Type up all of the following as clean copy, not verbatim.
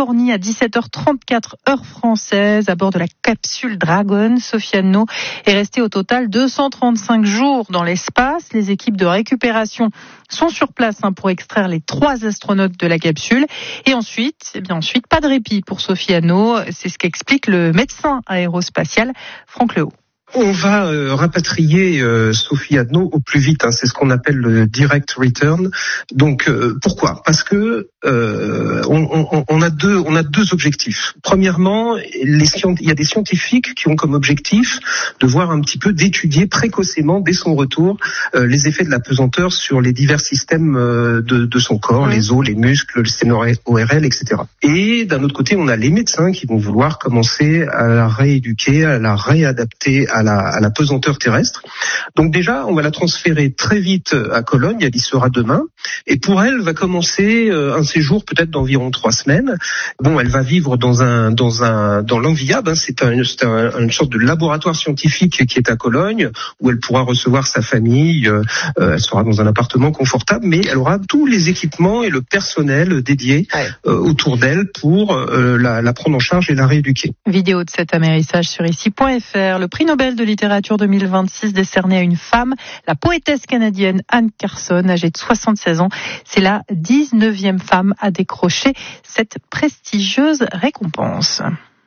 Californie à 17h34 heure française à bord de la capsule Dragon. Sofiane est resté au total 235 jours dans l'espace. Les équipes de récupération sont sur place pour extraire les 3 astronautes de la capsule. Et ensuite, pas de répit pour Sofiane. C'est ce qu'explique le médecin aérospatial Franck Lehaut. On va rapatrier Sophie Adno au plus vite. C'est ce qu'on appelle le direct return. Donc pourquoi ? Parce que on a deux objectifs. Premièrement, il y a des scientifiques qui ont comme objectif de voir un petit peu, d'étudier précocement dès son retour les effets de la pesanteur sur les divers systèmes de son corps, les os, les muscles, le système ORL, etc. Et d'un autre côté, on a les médecins qui vont vouloir commencer à la rééduquer, à la réadapter à la pesanteur terrestre. Donc déjà, on va la transférer très vite à Cologne, elle y sera demain, et pour elle va commencer un séjour peut-être d'environ 3 semaines. Bon, elle va vivre dans l'Enviab, c'est une sorte de laboratoire scientifique qui est à Cologne, où elle pourra recevoir sa famille, elle sera dans un appartement confortable, mais elle aura tous les équipements et le personnel dédié autour d'elle pour la prendre en charge et la rééduquer. Vidéo de cet amérissage sur ici.fr. Le prix Nobel de littérature 2026 décerné à une femme, la poétesse canadienne Anne Carson, âgée de 76 ans. C'est la 19e femme à décrocher cette prestigieuse récompense.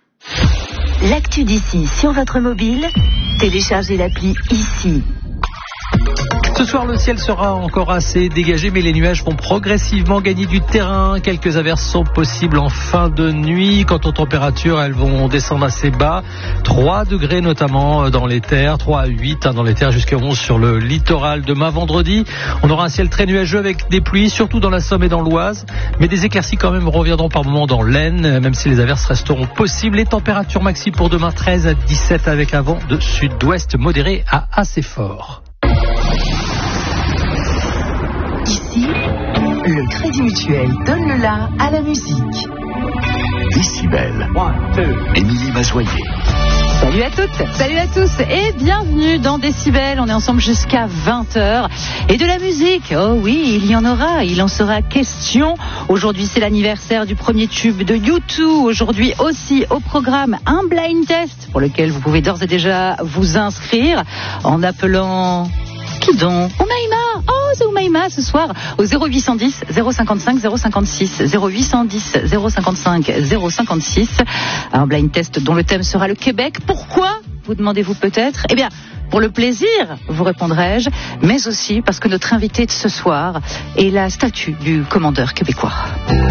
L'actu d'ici sur votre mobile, téléchargez l'appli ici. Ce soir, le ciel sera encore assez dégagé, mais les nuages vont progressivement gagner du terrain. Quelques averses sont possibles en fin de nuit. Quant aux températures, elles vont descendre assez bas. 3 degrés notamment dans les terres, 3 à 8 dans les terres, jusqu'à 11 sur le littoral. Demain, vendredi, on aura un ciel très nuageux avec des pluies, surtout dans la Somme et dans l'Oise. Mais des éclaircies quand même reviendront par moments dans l'Aisne, même si les averses resteront possibles. Les températures maxi pour demain, 13 à 17 avec un vent de sud-ouest modéré à assez fort. Ici, le Crédit Mutuel donne le la à la musique. Décibel. Émilie Mazoyer. Salut à toutes, salut à tous et bienvenue dans Décibel. On est ensemble jusqu'à 20h. Et de la musique, oh oui, il y en aura, il en sera question. Aujourd'hui, c'est l'anniversaire du premier tube de U2. Aujourd'hui aussi au programme un blind test pour lequel vous pouvez d'ores et déjà vous inscrire en appelant... Qui donc ? Oumaima. Oh, c'est Oumaima ce soir au 0810 055 056 0810 055 056. Un blind test dont le thème sera le Québec. Pourquoi ? Vous demandez-vous peut-être ? Eh bien, pour le plaisir, vous répondrai-je, mais aussi parce que notre invité de ce soir est la statue du commandeur québécois.